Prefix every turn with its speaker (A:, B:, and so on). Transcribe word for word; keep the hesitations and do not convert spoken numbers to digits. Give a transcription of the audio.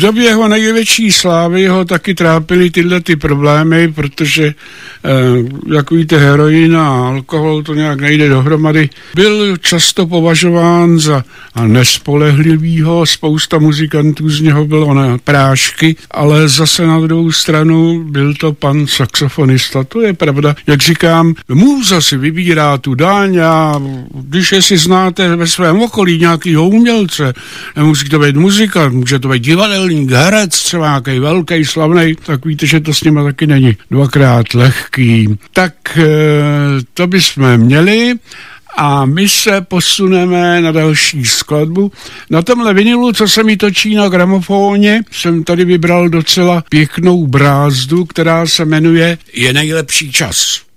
A: V době jeho největší slávy ho taky trápily tyhle ty problémy, protože, eh, jak víte, heroin a alkohol, to nějak nejde dohromady. Byl často považován za nespolehlivýho, spousta muzikantů z něho bylo na prášky, ale zase na druhou stranu byl to pan saxofonista. To je pravda. Jak říkám, můza si vybírá tu daň a když jestli znáte ve svém okolí nějakýho umělce, nemusí to být muzikant, může to být divadelník, herec, třeba nějaký velký, slavnej, tak víte, že to s nima taky není dvakrát lehký. Tak to bychom měli. A my se posuneme na další skladbu. Na tomhle vinilu, co se mi točí na gramofóně, jsem tady vybral docela pěknou brázdu, která se jmenuje Je nejlepší čas.